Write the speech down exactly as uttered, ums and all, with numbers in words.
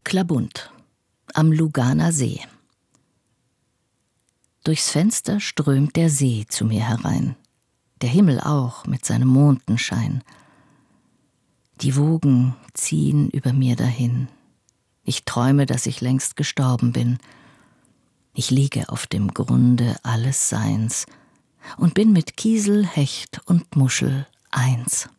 Klabund am Luganer See. Durchs Fenster strömt der See zu mir herein, der Himmel auch mit seinem Mondenschein. Die Wogen ziehen über mir dahin. Ich träume, dass ich längst gestorben bin. Ich liege auf dem Grunde alles Seins und bin mit Kiesel, Hecht und Muschel eins.